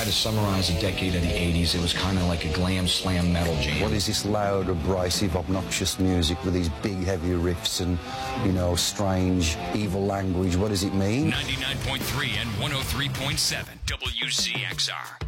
to summarize a decade of the 80s, it was kind of like a glam slam metal jam. What is this loud, abrasive, obnoxious music with these big, heavy riffs and, you know, strange, evil language? What does it mean? 99.3 and 103.7 WCXR.